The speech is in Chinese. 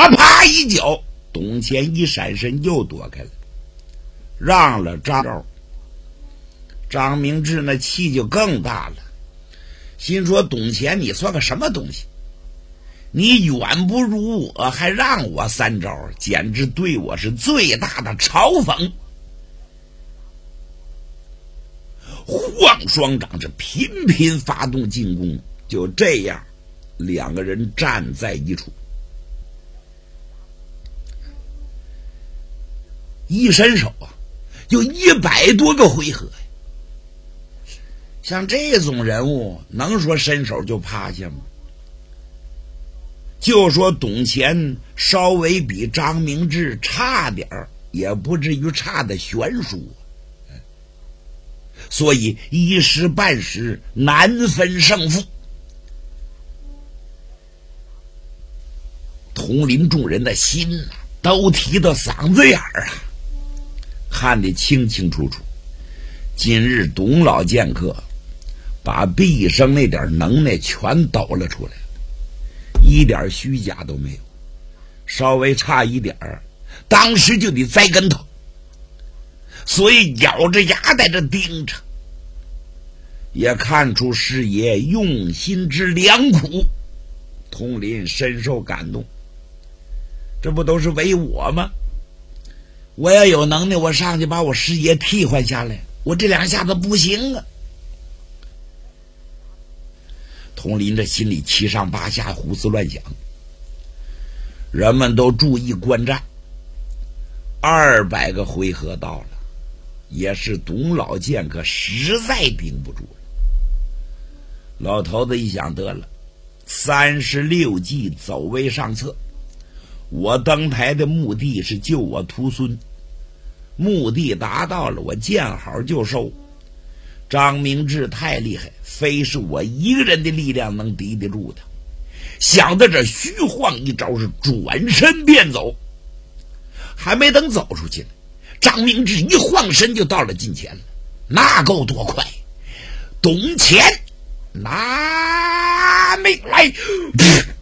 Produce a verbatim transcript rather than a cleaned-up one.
啪啪一脚，董乾一闪身又躲开了，让了张昭。张明志那气就更大了，心说董乾你算个什么东西，你远不如我还让我三招，简直对我是最大的嘲讽。晃双掌这频频发动进攻，就这样两个人站在一处，一伸手啊有一百多个回合。像这种人物能说伸手就趴下吗？就说董乾稍微比张明志差点儿，也不至于差的悬殊，所以一时半时难分胜负。统领众人的心啊都提到嗓子眼儿啊，看得清清楚楚。今日董老剑客把毕生那点能耐全抖了出来，一点虚假都没有，稍微差一点儿当时就得栽跟头，所以咬着牙在这盯着，也看出师爷用心之良苦。统领深受感动，这不都是为我吗？我要有能耐，我上去把我师爷替换下来，我这两下子不行啊。统领这心里七上八下，胡思乱想。人们都注意观战，二百个回合到了，也是董老剑客实在顶不住了。老头子一想，得了，三十六计走为上策，我登台的目的是救我徒孙，目的达到了，我见好就收。张明志太厉害，非是我一个人的力量能敌得住的。想到这，虚晃一招，是转身便走。还没等走出去呢，张明志一晃身就到了近前了，那够多快！董乾拿命来，噗